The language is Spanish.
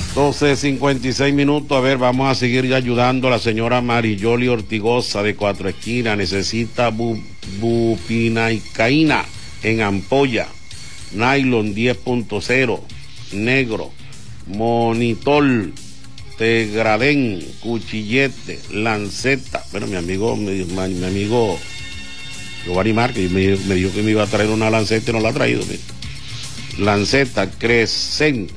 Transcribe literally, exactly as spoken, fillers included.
doce cincuenta y seis minutos. A ver, vamos a seguir ya ayudando a la señora Mariyoli Ortigosa de Cuatro Esquinas. Necesita bu, bupinaicaína en ampolla, nylon diez punto cero, negro, monitol, Tegradén, cuchillete, lanceta. Bueno, mi amigo, mi, mi amigo Giovanni Márquez me, me dijo que me iba a traer una lanceta y no la ha traído. Mira. Lanceta, Crescent,